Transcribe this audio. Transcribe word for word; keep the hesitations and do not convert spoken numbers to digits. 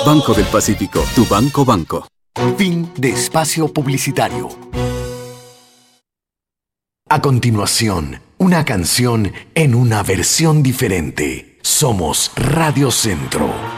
Banco del Pacífico, tu banco banco. Fin de espacio publicitario. A continuación, una canción en una versión diferente. Somos Radio Centro.